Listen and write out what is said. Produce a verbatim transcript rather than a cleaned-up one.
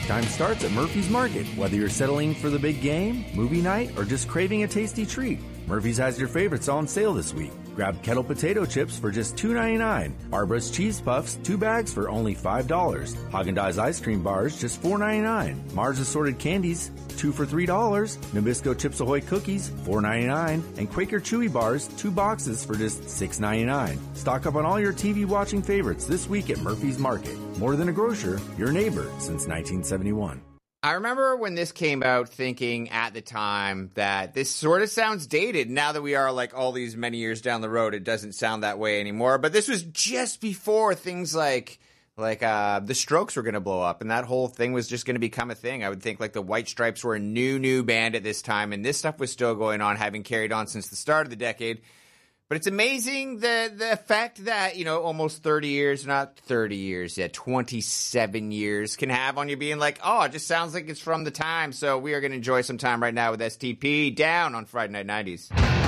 Snack time starts at Murphy's Market. Whether you're settling for the big game, movie night, or just craving a tasty treat, Murphy's has your favorites on sale this week. Grab Kettle potato chips for just two ninety-nine. Barbara's cheese puffs, two bags for only five dollars. Haagen-Dazs ice cream bars, just four ninety-nine. Mars assorted candies, two for three dollars. Nabisco Chips Ahoy cookies, four ninety-nine. And Quaker Chewy bars, two boxes for just six ninety-nine. Stock up on all your T V watching favorites this week at Murphy's Market. More than a grocer, your neighbor since nineteen seventy-one. I remember when this came out thinking at the time that this sort of sounds dated. Now that we are like all these many years down the road, it doesn't sound that way anymore. But this was just before things like like uh, the Strokes were going to blow up, and that whole thing was just going to become a thing. I would think like the White Stripes were a new, new band at this time, and this stuff was still going on, having carried on since the start of the decade. But it's amazing the the effect that, you know, almost thirty years, not thirty years, yeah, twenty-seven years can have on you being like, oh, it just sounds like it's from the time. So we are going to enjoy some time right now with S T P down on Friday Night nineties.